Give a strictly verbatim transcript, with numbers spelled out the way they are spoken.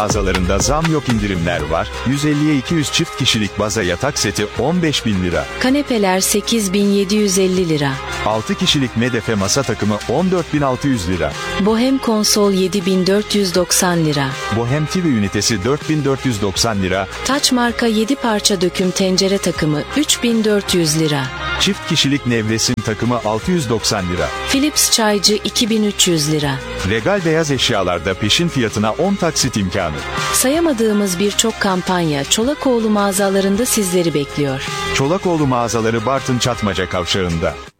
mağazalarında zam yok, indirimler var. yüz elliye iki yüz çift kişilik baza yatak seti on beş bin lira. Kanepeler sekiz bin yedi yüz elli lira. altı kişilik medefe masa takımı on dört bin altı yüz lira. Bohem konsol yedi bin dört yüz doksan lira. Bohem T V ünitesi dört bin dört yüz doksan lira. Taç marka yedi parça döküm tencere takımı üç bin dört yüz lira. Çift kişilik nevresim takımı altı yüz doksan lira. Philips çaycı iki bin üç yüz lira. Regal beyaz eşyalarda peşin fiyatına on taksit imkanı. Sayamadığımız birçok kampanya Çolakoğlu mağazalarında sizleri bekliyor. Çolakoğlu mağazaları Bartın Çatmaca Kavşağı'nda.